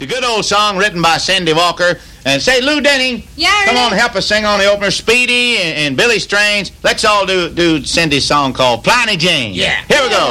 good old song written by Cindy Walker. And say, Lou Denning, yeah, come on and help us sing on the opener. Speedy and Billy Strange. Let's all do Cindy's song called Pliny Jane. Yeah. Here we go.